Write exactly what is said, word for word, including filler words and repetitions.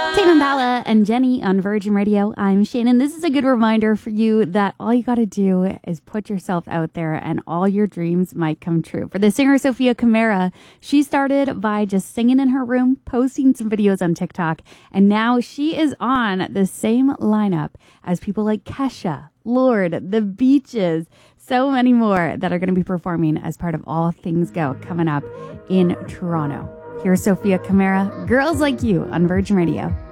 Tame Impala and Jenny on Virgin Radio. I'm Shannon. This is a good reminder for you that all you got to do is put yourself out there and all your dreams might come true. For the singer Sofia Kamara, she started by just singing in her room, posting some videos on TikTok, and now she is on the same lineup as people like Kesha, Lorde, The Beaches, so many more that are going to be performing as part of All Things Go coming up in Toronto. Here's Sofia Kamara, Girls Like You on Virgin Radio.